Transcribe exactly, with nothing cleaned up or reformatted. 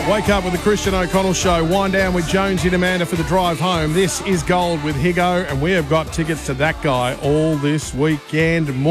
Wake up with the Christian O'Connell Show. Wind down with Jonesy and Amanda for the drive home. This is Gold with Higo, and we have got tickets to that guy all this weekend.